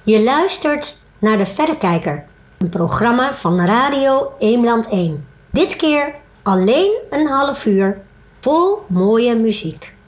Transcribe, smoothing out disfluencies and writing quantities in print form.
Je luistert naar De Verrekijker, een programma van Radio Eemland 1. Dit keer alleen een half uur, vol mooie muziek.